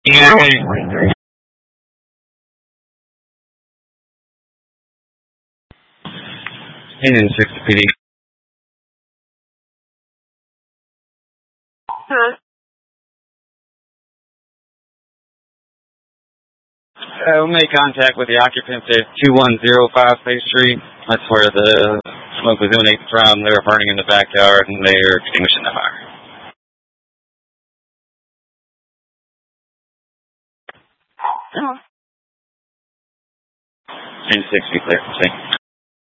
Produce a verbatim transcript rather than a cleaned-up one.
Yeah. Union six P D. Huh? Uh, we made contact with the occupants at two one zero five State Street. That's where the smoke was emanating from. They were burning in the backyard and they were extinguishing the fire. Oh. And six be clear. See?